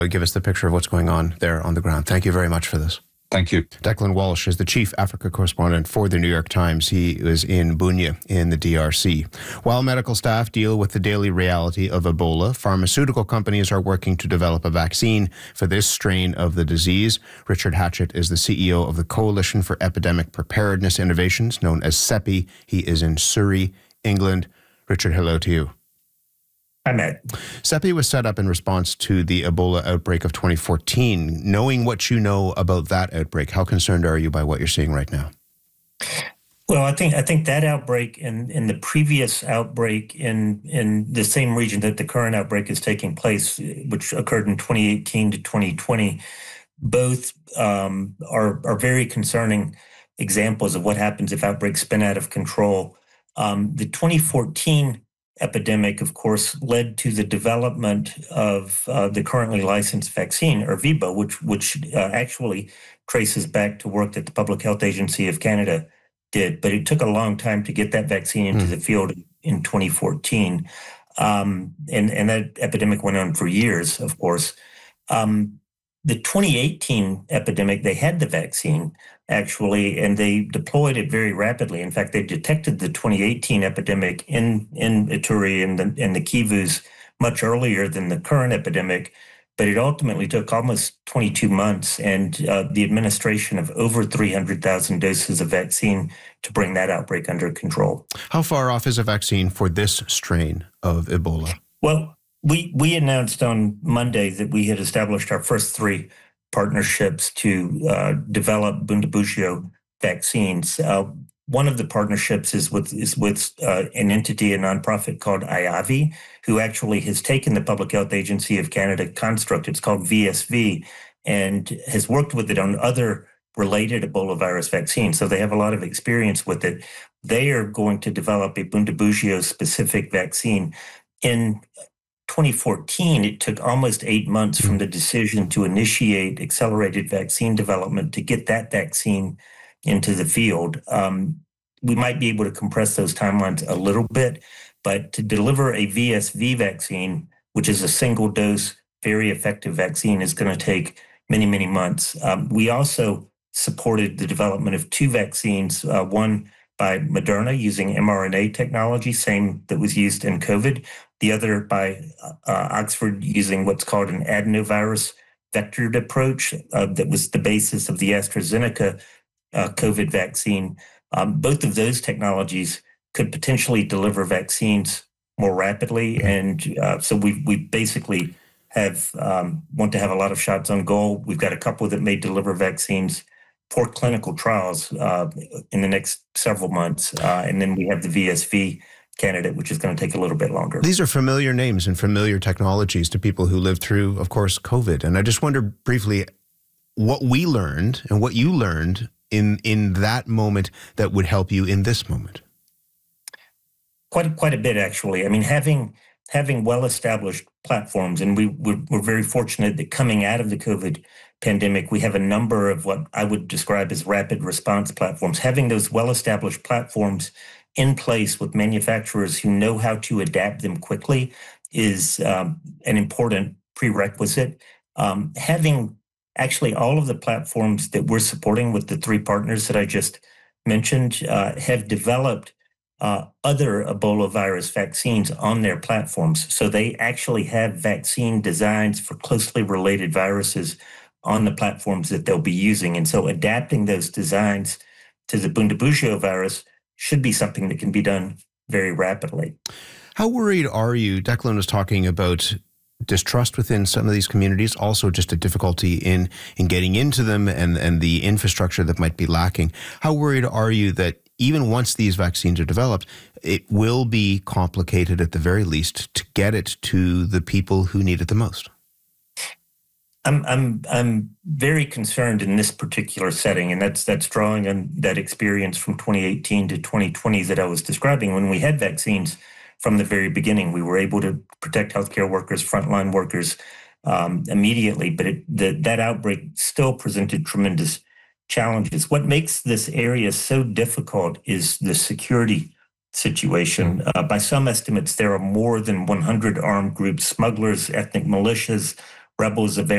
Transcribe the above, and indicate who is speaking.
Speaker 1: Give us the picture of what's going on there on the ground. Thank you very much for this.
Speaker 2: Thank you.
Speaker 1: Declan Walsh is the chief Africa correspondent for the New York Times. He is in Bunia in the DRC. While medical staff deal with the daily reality of Ebola, pharmaceutical companies are working to develop a vaccine for this strain of the disease. Richard Hatchett is the CEO of the Coalition for Epidemic Preparedness Innovations, known as CEPI. He is in Surrey, England. Richard, hello to you.
Speaker 3: Hi, Matt.
Speaker 1: CEPI was set up in response to the Ebola outbreak of 2014. Knowing what you know about that outbreak, how concerned are you by what you're seeing right now?
Speaker 3: Well, I think that outbreak and the previous outbreak in the same region that the current outbreak is taking place, which occurred in 2018 to 2020, both are very concerning examples of what happens if outbreaks spin out of control. The 2014 epidemic, of course, led to the development of the currently licensed vaccine, Ervebo, which actually traces back to work that the Public Health Agency of Canada did. But it took a long time to get that vaccine into the field in 2014. And that epidemic went on for years, of course. The 2018 epidemic, they had the vaccine, actually, and they deployed it very rapidly. In fact, they detected the 2018 epidemic in Ituri and the Kivus much earlier than the current epidemic, but it ultimately took almost 22 months and the administration of over 300,000 doses of vaccine to bring that outbreak under control.
Speaker 1: How far off is a vaccine for this strain of Ebola?
Speaker 3: Well, we announced on Monday that we had established our first 3 partnerships to develop Bundibugyo vaccines. One of the partnerships is with an entity, a nonprofit called IAVI, who actually has taken the Public Health Agency of Canada construct. It's called VSV, and has worked with it on other related Ebola virus vaccines. So they have a lot of experience with it. They are going to develop a Bundibugyo specific vaccine. In 2014, it took almost 8 months from the decision to initiate accelerated vaccine development to get that vaccine into the field. We might be able to compress those timelines a little bit, but to deliver a VSV vaccine, which is a single dose, very effective vaccine, is going to take many, many months. We also supported the development of 2 vaccines, one by Moderna using mRNA technology, same that was used in COVID. The other by Oxford using what's called an adenovirus vectored approach that was the basis of the AstraZeneca COVID vaccine. Both of those technologies could potentially deliver vaccines more rapidly. And so we basically want to have a lot of shots on goal. We've got a couple that may deliver vaccines for clinical trials in the next several months. And then we have the VSV candidate, which is going to take a little bit longer.
Speaker 1: These are familiar names and familiar technologies to people who lived through, of course, COVID. And I just wonder briefly what we learned and what you learned in that moment that would help you in this moment.
Speaker 3: Quite a bit, actually. I mean, having well-established platforms, and we're very fortunate that coming out of the COVID pandemic, we have a number of what I would describe as rapid response platforms. Having those well-established platforms in place with manufacturers who know how to adapt them quickly is an important prerequisite. Having actually all of the platforms that we're supporting with the 3 partners that I just mentioned have developed other Ebola virus vaccines on their platforms. So they actually have vaccine designs for closely related viruses on the platforms that they'll be using. And so adapting those designs to the Bundibugyo virus should be something that can be done very rapidly.
Speaker 1: How worried are you? Declan was talking about distrust within some of these communities, also just a difficulty in getting into them and the infrastructure that might be lacking. How worried are you that even once these vaccines are developed, it will be complicated at the very least to get it to the people who need it the most?
Speaker 3: I'm very concerned in this particular setting, and that's drawing on that experience from 2018 to 2020 that I was describing. When we had vaccines from the very beginning, we were able to protect healthcare workers, frontline workers immediately, but that outbreak still presented tremendous challenges. What makes this area so difficult is the security situation. By some estimates, there are more than 100 armed groups, smugglers, ethnic militias, rebels of